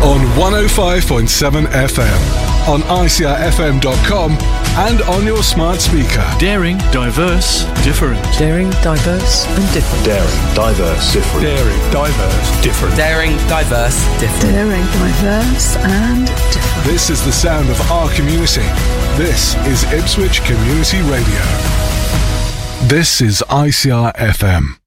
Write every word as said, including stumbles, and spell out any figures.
on one oh five point seven F M, on I C R F M dot com and on your smart speaker. Daring, diverse, different. Daring, diverse and different. Daring, diverse, different. Daring, diverse, different. Daring, diverse, different. Daring, diverse and different. This is the sound of our community. This is Ipswich Community Radio. This is I C R F M.